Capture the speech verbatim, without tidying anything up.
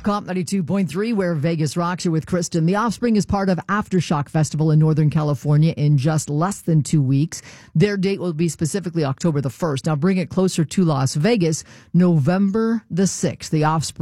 Comp ninety-two point three, where Vegas rocks you with Kristen. The Offspring is part of Aftershock Festival in Northern California in just less than two weeks. Their date will be specifically October the first. Now bring it closer to Las Vegas, November the sixth. The Offspring